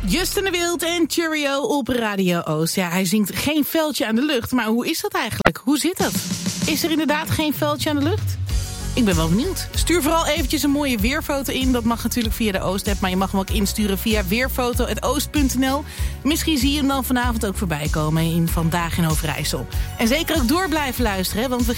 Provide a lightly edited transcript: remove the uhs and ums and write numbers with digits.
Justin de Wild en Cheerio op Radio Oost. Ja, hij zingt geen veldje aan de lucht. Maar hoe is dat eigenlijk? Hoe zit dat? Is er inderdaad geen veldje aan de lucht? Ik ben wel benieuwd. Stuur vooral eventjes een mooie weerfoto in. Dat mag natuurlijk via de Oost-app. Maar je mag hem ook insturen via weerfoto@oost.nl. Misschien zie je hem dan vanavond ook voorbij komen in Vandaag in Overijssel. En zeker ook door blijven luisteren. Want we